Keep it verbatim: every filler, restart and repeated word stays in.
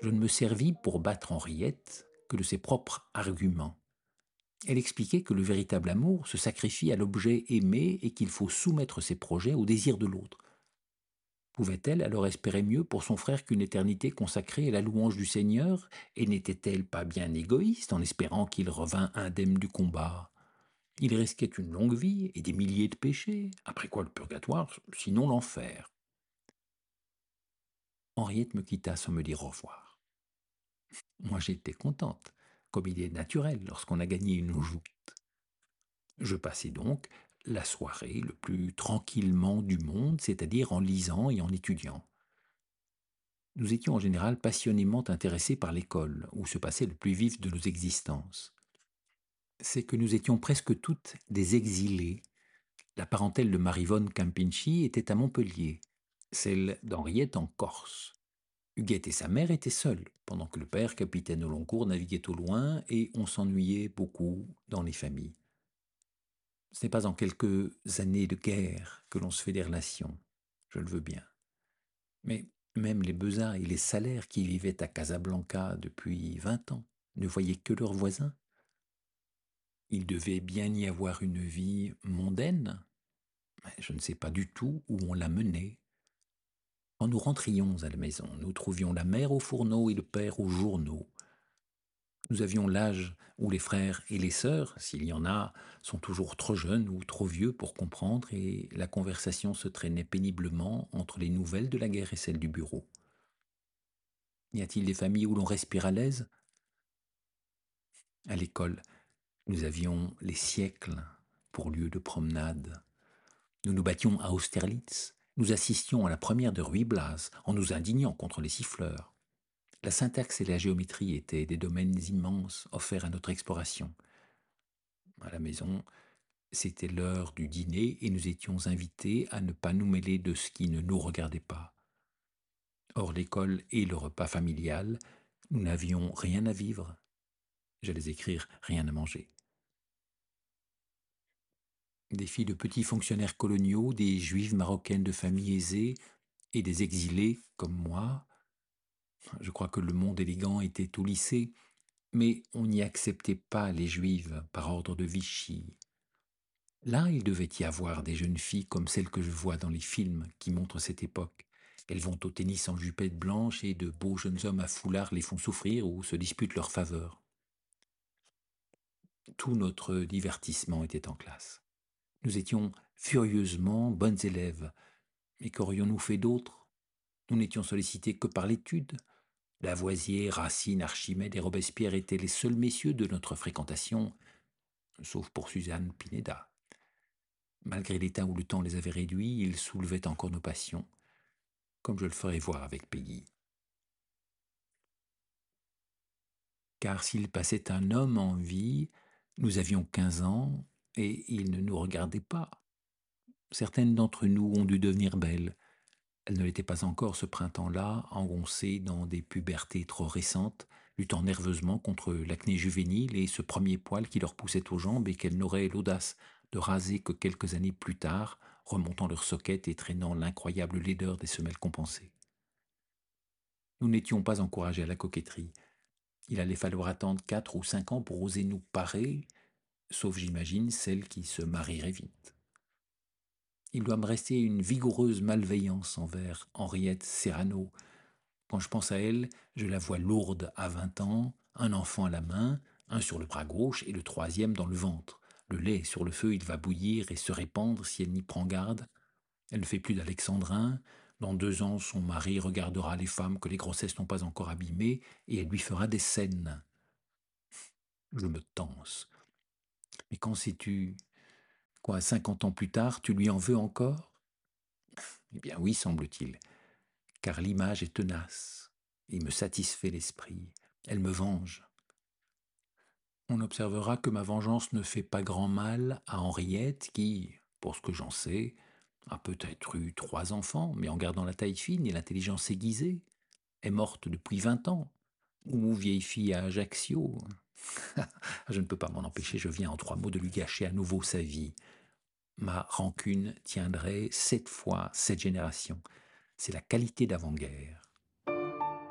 Je ne me servis pour battre Henriette que de ses propres arguments. Elle expliquait que le véritable amour se sacrifie à l'objet aimé et qu'il faut soumettre ses projets au désir de l'autre. Pouvait-elle alors espérer mieux pour son frère qu'une éternité consacrée à la louange du Seigneur, et n'était-elle pas bien égoïste en espérant qu'il revînt indemne du combat? Il risquait une longue vie et des milliers de péchés, après quoi le purgatoire, sinon l'enfer. Henriette me quitta sans me dire au revoir. Moi j'étais contente, comme il est naturel lorsqu'on a gagné une joute. Je passai donc la soirée le plus tranquillement du monde, c'est-à-dire en lisant et en étudiant. Nous étions en général passionnément intéressés par l'école, où se passait le plus vif de nos existences. C'est que nous étions presque toutes des exilés. La parentèle de Marivonne Campinci était à Montpellier, celle d'Henriette en Corse. Huguette et sa mère étaient seules, pendant que le père, capitaine au long cours, naviguait au loin, et on s'ennuyait beaucoup dans les familles. Ce n'est pas en quelques années de guerre que l'on se fait des relations, je le veux bien. Mais même les besats et les salaires qui vivaient à Casablanca depuis vingt ans ne voyaient que leurs voisins. Il devait bien y avoir une vie mondaine, mais je ne sais pas du tout où on la menait. Quand nous rentrions à la maison, nous trouvions la mère au fourneau et le père aux journaux. Nous avions l'âge où les frères et les sœurs, s'il y en a, sont toujours trop jeunes ou trop vieux pour comprendre, et la conversation se traînait péniblement entre les nouvelles de la guerre et celles du bureau. Y a-t-il des familles où l'on respire à l'aise? À l'école, nous avions les siècles pour lieu de promenade. Nous nous battions à Austerlitz. Nous assistions à la première de Ruy Blas en nous indignant contre les siffleurs. La syntaxe et la géométrie étaient des domaines immenses offerts à notre exploration. À la maison, c'était l'heure du dîner et nous étions invités à ne pas nous mêler de ce qui ne nous regardait pas. Hors l'école et le repas familial, nous n'avions rien à vivre. J'allais écrire rien à manger. Des filles de petits fonctionnaires coloniaux, des juives marocaines de familles aisées et des exilés comme moi. Je crois que le monde élégant était au lycée, mais on n'y acceptait pas les juives par ordre de Vichy. Là, il devait y avoir des jeunes filles comme celles que je vois dans les films qui montrent cette époque. Elles vont au tennis en jupette blanche et de beaux jeunes hommes à foulard les font souffrir ou se disputent leur faveur. Tout notre divertissement était en classe. Nous étions furieusement bonnes élèves. Mais qu'aurions-nous fait d'autre? Nous n'étions sollicités que par l'étude. Lavoisier, Racine, Archimède et Robespierre étaient les seuls messieurs de notre fréquentation, sauf pour Suzanne Pineda. Malgré l'état où le temps les avait réduits, ils soulevaient encore nos passions, comme je le ferai voir avec Peggy. Car s'il passait un homme en vie, nous avions quinze ans, et il ne nous regardait pas. Certaines d'entre nous ont dû devenir belles. Elles ne l'étaient pas encore ce printemps-là, engoncées dans des pubertés trop récentes, luttant nerveusement contre l'acné juvénile et ce premier poil qui leur poussait aux jambes et qu'elles n'auraient l'audace de raser que quelques années plus tard, remontant leurs soquettes et traînant l'incroyable laideur des semelles compensées. Nous n'étions pas encouragés à la coquetterie. Il allait falloir attendre quatre ou cinq ans pour oser nous parer, sauf, j'imagine, celles qui se marieraient vite. Il doit me rester une vigoureuse malveillance envers Henriette Serrano. Quand je pense à elle, je la vois lourde à vingt ans, un enfant à la main, un sur le bras gauche et le troisième dans le ventre. Le lait est sur le feu, il va bouillir et se répandre si elle n'y prend garde. Elle ne fait plus d'alexandrin. Dans deux ans, son mari regardera les femmes que les grossesses n'ont pas encore abîmées et elle lui fera des scènes. Je me tense. Mais quand sais-tu? Quoi, cinquante ans plus tard, tu lui en veux encore? Eh bien oui, semble-t-il, car l'image est tenace et me satisfait l'esprit. Elle me venge. On observera que ma vengeance ne fait pas grand mal à Henriette qui, pour ce que j'en sais, a peut-être eu trois enfants, mais en gardant la taille fine et l'intelligence aiguisée, est morte depuis vingt ans, ou vieille fille à Ajaccio. Je ne peux pas m'en empêcher, je viens en trois mots de lui gâcher à nouveau sa vie. Ma rancune tiendrait sept fois sept générations. C'est la qualité d'avant-guerre.